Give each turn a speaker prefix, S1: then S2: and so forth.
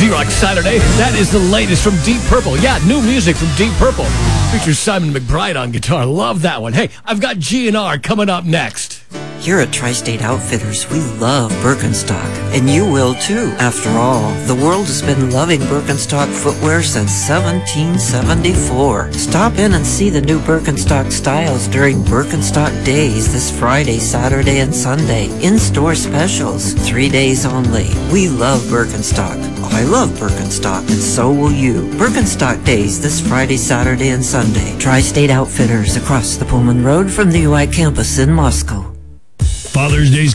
S1: Z-Rock Saturday. That is the latest from Deep Purple. Yeah, new music from Deep Purple. Features Simon McBride on guitar. Love that one. Hey, I've got G&R coming up next.
S2: Here at Tri-State Outfitters, we love Birkenstock, and you will too. After all, the world has been loving Birkenstock footwear since 1774. Stop in and see the new Birkenstock styles during Birkenstock Days this Friday, Saturday, and Sunday. In-store specials, 3 days only. We love Birkenstock. I love Birkenstock, and so will you. Birkenstock Days this Friday, Saturday, and Sunday. Tri-State Outfitters across the Pullman Road from the UI campus in Moscow.
S3: Father's Day's